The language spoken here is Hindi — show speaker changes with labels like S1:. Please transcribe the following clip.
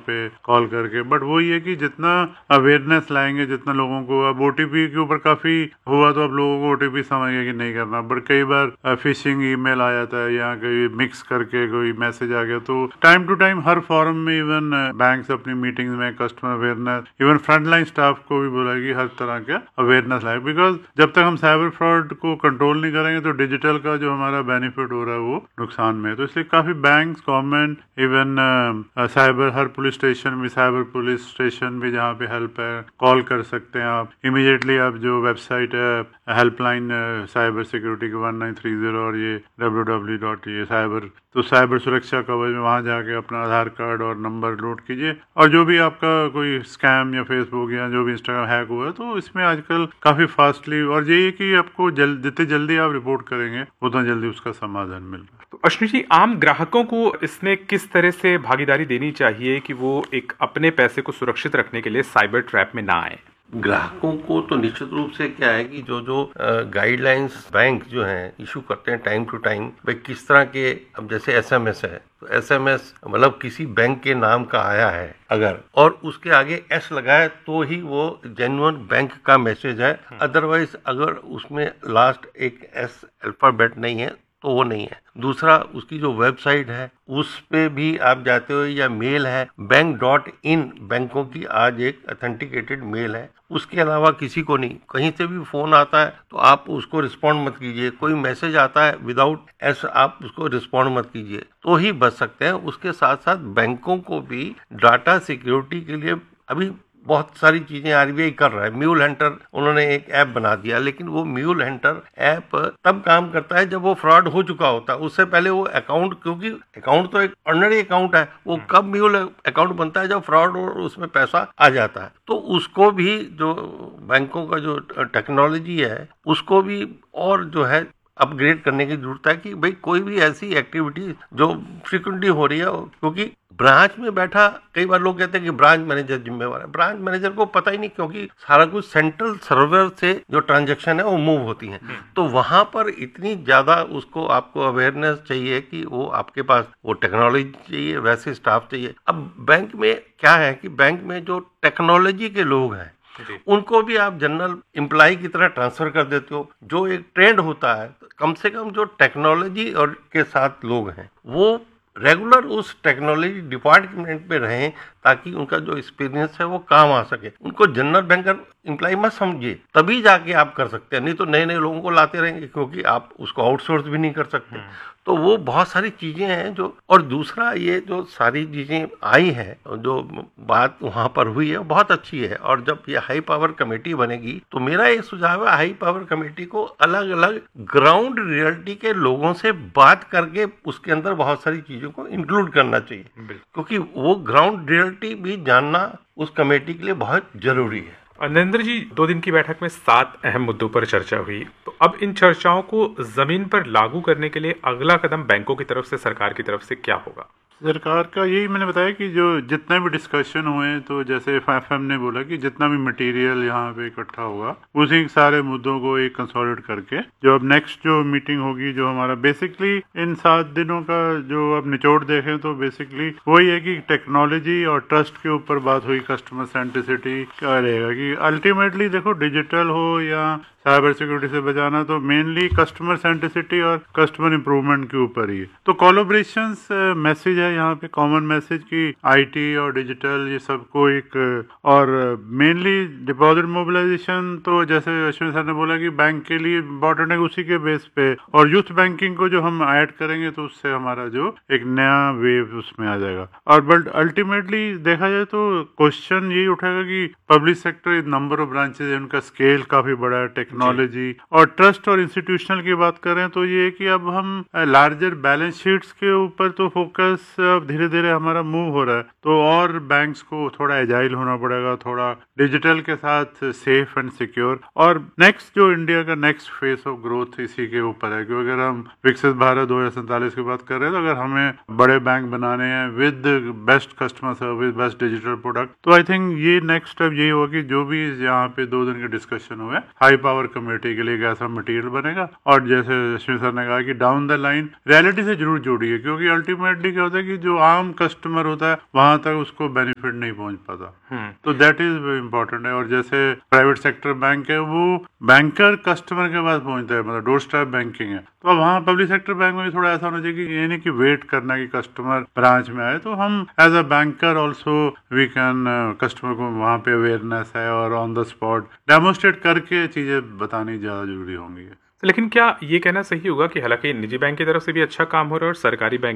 S1: पे कॉल करके। बट वही है कि जितना अवेयरनेस लाएंगे, जितना लोगों को, अब ओटीपी के ऊपर काफी हुआ तो अब लोगों को ओटीपी समझ गया कि नहीं करना, बट कई बार फिशिंग ईमेल आ जाता है या कोई मिक्स करके कोई मैसेज आ गया। तो time to time her forum में इवन बैंक्स अपनी मीटिंग्स में customer awareness, even front line staff को भी बोला कि हर तरह का अवेयरनेस लाए, बिकॉज जब तक हम साइबर फ्रॉड को कंट्रोल नहीं करेंगे तो डिजिटल का जो हमारा बेनिफिट हो रहा है वो नुकसान में है। तो इसलिए काफी बैंक्स, गवर्नमेंट, इवन साइबर, हर पुलिस स्टेशन भी, साइबर पुलिस स्टेशन भी जहाँ पे हेल्प है, कॉल कर सकते हैं आप इमीडिएटली। आप जो वेबसाइट है हेल्पलाइन साइबर सिक्योरिटी की 1930 और ये www.cyber, तो साइबर सुरक्षा कवच में वहाँ जाके अपना आधार कार्ड और नंबर लोड कीजिए। और जो भी आपका कोई स्कैम या फेसबुक या जो भी इंस्टाग्राम हैक हुआ है तो इसमें आजकल काफी फास्टली, और यही है कि आपको जितने जल्दी आप रिपोर्ट करेंगे उतना जल्दी उसका समाधान मिल रहा है।
S2: तो अश्विनी जी, आम ग्राहकों को इसमें किस तरह से भागीदारी देनी चाहिए कि वो एक अपने पैसे को सुरक्षित रखने के लिए साइबर ट्रैप में ना आए?
S3: ग्राहकों को तो निश्चित रूप से क्या है कि जो गाइडलाइंस बैंक जो हैं इशू करते हैं टाइम टू टाइम, भाई किस तरह के, अब जैसे एसएमएस है तो एसएमएस मतलब किसी बैंक के नाम का आया है अगर, और उसके आगे एस लगाए तो ही वो जेन्युइन बैंक का मैसेज है, अदरवाइज अगर उसमें लास्ट एक एस अल्फाबेट नहीं है तो वो नहीं है। दूसरा, उसकी जो वेबसाइट है उस पे भी आप जाते हो या मेल है बैंक.in, बैंकों की आज एक ऑथेंटिकेटेड मेल है, उसके अलावा किसी को नहीं। कहीं से भी फोन आता है तो आप उसको रिस्पॉन्ड मत कीजिए, कोई मैसेज आता है विदाउट एस आप उसको रिस्पॉन्ड मत कीजिए, तो ही बच सकते हैं। उसके साथ साथ बैंकों को भी डाटा सिक्योरिटी के लिए अभी बहुत सारी चीजें आरबीआई कर रहा है। म्यूल हंटर उन्होंने एक ऐप बना दिया, लेकिन वो म्यूल हंटर ऐप तब काम करता है जब वो फ्रॉड हो चुका होता है। उससे पहले वो अकाउंट, क्योंकि अकाउंट तो एक ऑर्डिनरी अकाउंट है, वो कब म्यूल अकाउंट बनता है जब फ्रॉड और उसमें पैसा आ जाता है। तो उसको भी, जो बैंकों का जो टेक्नोलॉजी है उसको भी और जो है अपग्रेड करने की जरूरत है कि भाई कोई भी ऐसी एक्टिविटी जो फ्रिक्वेंटली हो रही है, क्योंकि ब्रांच में बैठा, कई बार लोग कहते हैं कि ब्रांच मैनेजर जिम्मेवार है, ब्रांच मैनेजर को पता ही नहीं, क्योंकि सारा कुछ सेंट्रल सर्वर से जो ट्रांजैक्शन है वो मूव होती हैं, तो वहां पर इतनी ज्यादा उसको आपको अवेयरनेस चाहिए कि वो आपके पास वो टेक्नोलॉजी चाहिए, वैसे स्टाफ चाहिए। अब बैंक में क्या है कि बैंक में जो टेक्नोलॉजी के लोग हैं उनको भी आप जनरल एम्प्लॉय की तरह ट्रांसफर कर देते हो। जो एक ट्रेंड होता है, कम से कम जो टेक्नोलॉजी और के साथ लोग हैं वो रेगुलर उस टेक्नोलॉजी डिपार्टमेंट में रहें, ताकि उनका जो एक्सपीरियंस है वो काम आ सके। उनको जनरल बैंकर एम्प्लॉय मत समझिए, तभी जाके आप कर सकते हैं, नहीं तो नए नए लोगों को लाते रहेंगे, क्योंकि आप उसको आउटसोर्स भी नहीं कर सकते। तो वो बहुत सारी चीजें हैं जो, और दूसरा ये जो सारी चीजें आई है, जो बात वहां पर हुई है बहुत अच्छी है। और जब ये हाई पावर कमेटी बनेगी तो मेरा एक सुझाव है, हाई पावर कमेटी को अलग अलग ग्राउंड रियलिटी के लोगों से बात करके उसके अंदर बहुत सारी चीजों को इंक्लूड करना चाहिए, क्योंकि वो ग्राउंड रियलिटी भी जानना उस कमेटी के लिए बहुत जरूरी है।
S2: नरेंद्र जी, 2 दिन की बैठक में 7 अहम मुद्दों पर चर्चा हुई, तो अब इन चर्चाओं को जमीन पर लागू करने के लिए अगला कदम बैंकों की तरफ से, सरकार की तरफ से क्या होगा?
S1: सरकार का यही मैंने बताया कि जो जितने भी डिस्कशन हुए, तो जैसे एफएम ने बोला कि जितना भी मटेरियल यहाँ पे इकट्ठा हुआ उसी सारे मुद्दों को एक कंसोलिडेट करके जो अब नेक्स्ट जो मीटिंग होगी, जो हमारा बेसिकली इन 7 दिनों का जो अब निचोड़ देखें तो बेसिकली वही है कि टेक्नोलॉजी और ट्रस्ट के ऊपर बात हुई, कस्टमर सेंट्रिसिटी क्या रहेगा, कि अल्टीमेटली देखो डिजिटल हो या साइबर सिक्योरिटी से बचाना, तो मेनली कस्टमर सेंट्रिसिटी और कस्टमर इंप्रूवमेंट के ऊपर ही है। तो कोलैबोरेशन मैसेज है यहाँ पे, कॉमन मैसेज की आईटी और डिजिटल ये सबको एक, और मेनली डिपॉजिट मोबिलाइजेशन, तो जैसे अश्विन सर ने बोला कि बैंक के लिए इम्पोर्टेंट है, उसी के बेस पे, और यूथ बैंकिंग को जो हम ऐड करेंगे तो उससे हमारा जो एक नया वेव उसमें आ जाएगा। और बट अल्टीमेटली देखा जाए तो क्वेश्चन यही उठेगा कि public sector number of branches है, उनका स्केल काफी बड़ा है, टेक्नोलॉजी और ट्रस्ट और इंस्टीट्यूशनल की बात करें तो ये है कि अब हम लार्जर बैलेंस शीट्स के ऊपर तो फोकस अब धीरे धीरे हमारा मूव हो रहा है, तो और बैंक्स को थोड़ा एजाइल होना पड़ेगा, थोड़ा डिजिटल के साथ सेफ एंड सिक्योर। और नेक्स्ट जो इंडिया का नेक्स्ट फेस ऑफ ग्रोथ इसी के ऊपर है, क्योंकि अगर हम विकसित भारत 2047 की बात कर रहे हैं, तो अगर हमें बड़े बैंक बनाने हैं with best customer service, best digital product, तो आई थिंक ये नेक्स्ट स्टेप यही होगा कि जो भी यहाँ पे 2 दिन के डिस्कशन हुए, हाई पावर कमेटी के लिए एक ऐसा मटेरियल बनेगा। और जैसे अश्विन सर ने कहा कि डाउन द लाइन रियलिटी से जरूर जोड़िए, क्योंकि अल्टीमेटली क्या होता है कि जो आम कस्टमर होता है वहां तक उसको बेनिफिट नहीं पहुंच पाता। तो दैट इज वेरी इंपॉर्टेंट है। और जैसे प्राइवेट सेक्टर बैंक है वो बैंकर कस्टमर के पास पहुंचता है, मतलब डोर स्टेप बैंकिंग है। तो अब वहाँ पब्लिक सेक्टर बैंक में भी थोड़ा ऐसा होना चाहिए कि ये नहीं कि वेट करना कि कस्टमर ब्रांच में आए, तो हम as a banker also we can customer को वहाँ पे अवेयरनेस है और ऑन द स्पॉट डेमोस्ट्रेट करके चीजें बतानी ज्यादा जरूरी होंगी।
S2: लेकिन क्या ये कहना सही होगा कि हालांकि निजी बैंक की तरफ से भी अच्छा काम हो रहा है और सरकारी बैंक